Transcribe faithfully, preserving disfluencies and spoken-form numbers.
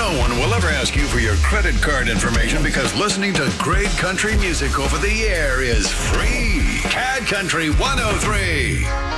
No one will ever ask you for your credit card information because listening to great country music over the air is free. Cat Country one oh three.